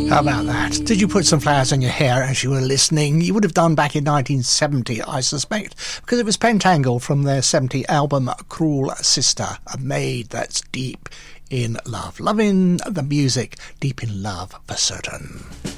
How about that? Did you put some flowers on your hair as you were listening? You would have done back in 1970, I suspect, because it was Pentangle from their 70 album Cruel Sister, a maid that's deep in love. Loving the music, deep in love for certain.